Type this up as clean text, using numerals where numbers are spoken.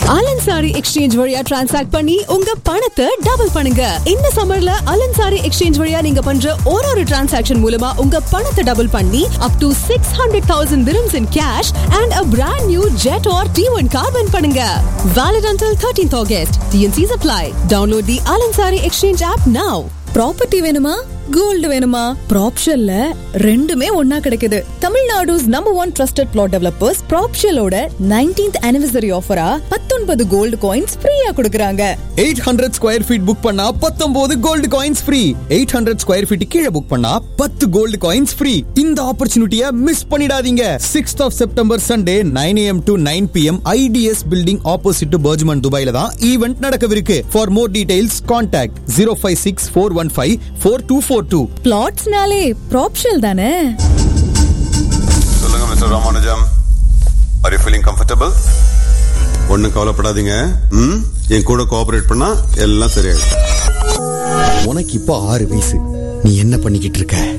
அலன்சாரி exchange வழியா transact பண்ணி உங்க பணத்தை டபுள் பண்ணுங்க. இந்த சம்மர்ல அலன்சாரி எக்ஸ்சேஞ்ச் வழியா நீங்க பண்ற ஒரு டிரான்சாக்ஷன் மூலமா உங்க பணத்தை டபுள் பண்ணி up to 600,000 dirhams in cash and a brand new Jet or T1 car win பண்ணுங்க. Valid until 13th August. TNCs apply. Download the Alansari Exchange app now. Property வேணுமா, கோல்டு வேணுமா? ப்ராப்ஷல்ல ரெண்டுமே ஒன்னா கிடைக்குது. Tamil Nadu's #1 trusted plot developers ப்ராப்ஷலோட 19th anniversary ஆஃபரா 19 gold coins ஃப்ரீயா கொடுக்கறாங்க. 800 square feet book பண்ணா 19 gold coins free. 800 square feet கீழ புக் பண்ணா 10 கோல்டு காயின்ஸ் ஃப்ரீ. இந்த ஆப்பர்ச்சுனிட்டியை மிஸ் பண்ணிடாதீங்க. 6th of September Sunday 9 AM to 9 PM IDS building opposite to Bergman Dubaiல தான் event நடக்கவிருக்கு. For more details contact 056-415-4242. பிளாட்ஸ்னாலே ப்ராப்ஷல் தானே. சொல்லுங்க mister Ramanujam, are you feeling comfortable? ஒன்னும் கவலைப்படாதீங்க. என் கூட கோஆபரேட் பண்ணா எல்லாம் சரியாயிடும். உனக்கு இப்போ 6 வயசு. நீ என்ன பண்ணிக்கிட்டு இருக்க?